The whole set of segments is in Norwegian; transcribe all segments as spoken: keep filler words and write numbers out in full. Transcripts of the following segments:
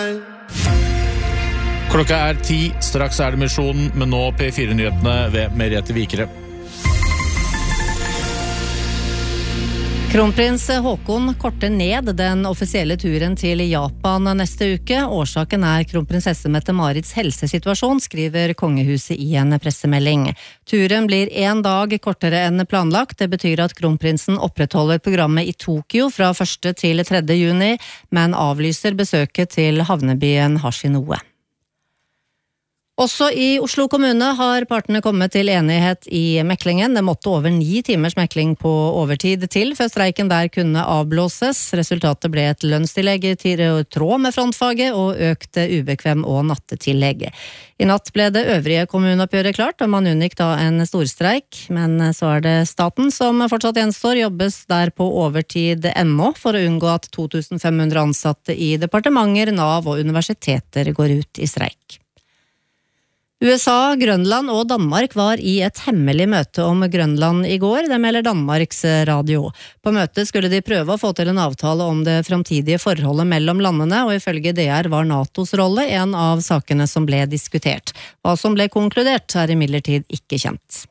Klokka er ti, straks er det misjonen, men nå P fire-nyhetene ved Merete Vikere. Kronprins Haakon korter ned den offisielle turen til Japan neste uke. Årsaken er kronprinsesse Mette-Marits helsesituasjon, skriver kongehuset i en pressemelding. Turen blir en dag kortere enn planlagt. Det betyr at kronprinsen opprettholder programmet i Tokyo fra første til tredje juni, men avlyser besøket til havnebyen Hashinoe. Også i Oslo kommune har partene kommet til enighet i meklingen. Det måtte over ni timers mekling på overtid til, før streiken der kunne avblåses. Resultatet ble et lønnstillegg i tråd med frontfaget og økte ubekvem- og nattetillegg. I natt ble det øvrige kommuneoppgjøret klart, og man unngikk da en storstreik. Men så er det staten som fortsatt gjenstår, jobbes der på overtid ennå, for å unngå at to tusen fem hundre ansatte i departementer, Nav og universiteter går ut i streik. U S A, Grønland og Danmark var i et hemmelig møte om Grønland i går, det melder Danmarks radio. På møtet skulle de prøve å få til en avtale om det framtidige forholdet mellom landene, og ifølge D R var NATOs rolle en av sakene som ble diskutert. Hva som ble konkludert er imidlertid ikke kjent.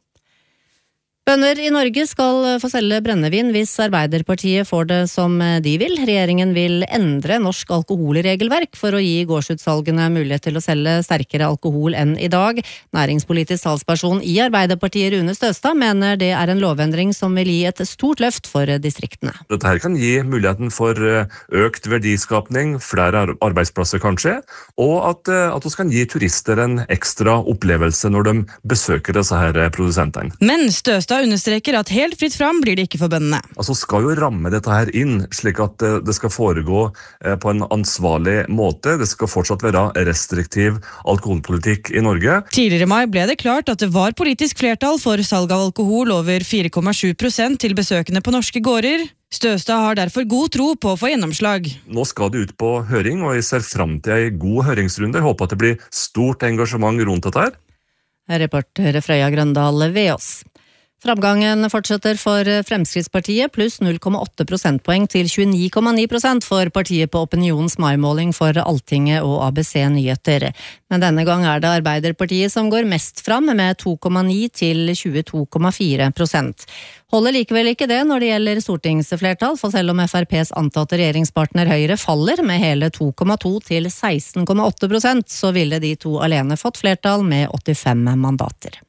Bønder i Norge skal få selge brennevin hvis Arbeiderpartiet får det som de vil. Regjeringen vil endre norsk alkoholregelverk for å gi gårdsutsalgene mulighet til å selge sterkere alkohol enn i dag. Næringspolitisk talsperson i Arbeiderpartiet, Rune Støstad, mener det er en lovendring som vil gi et stort løft for distriktene. Dette her kan gi muligheten for økt verdiskapning, flere arbeidsplasser kanskje, og at, at vi kan gi turister en ekstra opplevelse når de besøker disse her produsentene. Men Støstad understreker at helt fritt fram blir det ikke for bøndene. Altså skal jo ramme dette her inn, slik at det skal foregå på en ansvarlig måte. Det skal fortsatt være restriktiv alkoholpolitikk i Norge. Tidligere i mai ble det klart at det var politisk flertall for salg av alkohol over fire komma sju prosent til besøkende på norske gårder. Støstad har derfor god tro på å få gjennomslag. Nå skal det ut på høring, og jeg ser frem til en god høringsrunde. Jeg håper at det blir stort engasjement rundt dette her. Reporter Frøya Grøndal ved oss. Framgangen fortsetter for Fremskrittspartiet, pluss null komma åtte prosentpoeng til tjueni komma ni prosent for partiet på Opinions maimåling for Altinget og A B C Nyheter. Men denne gang er det Arbeiderpartiet som går mest fram, med to komma ni til tjueto komma fire prosent. Holder likevel ikke det når det gjelder stortingsflertall, for selv om F R P's antatte regjeringspartner Høyre faller med hele to komma to til seksten komma åtte prosent, så ville de to alene fått flertall med åttifem mandater.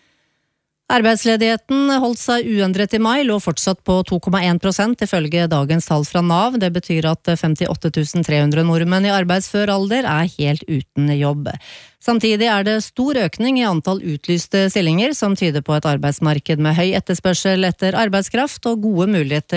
Arbeidsledigheten holdt seg uendret i mai, lå fortsatt på to komma en prosent ifølge dagens tall fra Nav. Det betyr at femtiåtte tusen tre hundre nordmenn i arbeidsfør alder er helt uten jobb. Samtidig er det stor økning i antall utlyste stillinger, som tyder på et arbeidsmarked med høy etterspørsel etter arbeidskraft og gode muligheter